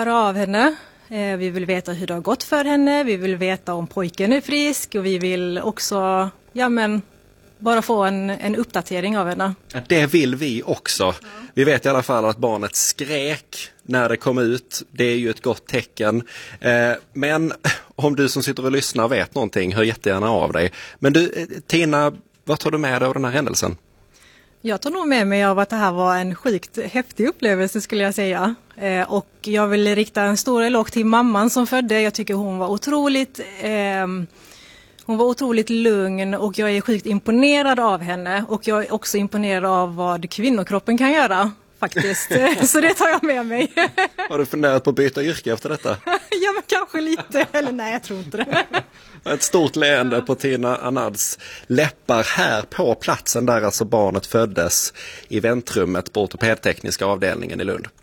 höra av henne. Vi vill veta hur det har gått för henne. Vi vill veta om pojken är frisk. Och vi vill också bara få en uppdatering av henne. Det vill vi också. Ja. Vi vet i alla fall att barnet skrek när det kom ut. Det är ju ett gott tecken. Men om du som sitter och lyssnar vet någonting, hör jättegärna av dig. Men du, Tina, vad tar du med dig av den här händelsen? Jag tar nog med mig av att det här var en sjukt häftig upplevelse, skulle jag säga. Och jag vill rikta en stor eloge till mamman som födde. Jag tycker hon var otroligt lugn och jag är sjukt imponerad av henne. Och jag är också imponerad av vad kvinnokroppen kan göra, faktiskt. Så det tar jag med mig. Har du funderat på att byta yrke efter detta? Ja, men kanske lite. Eller nej, jag tror inte det. Ett stort leende på Tina Anads läppar här på platsen där alltså barnet föddes, i väntrummet på ortopedtekniska avdelningen i Lund.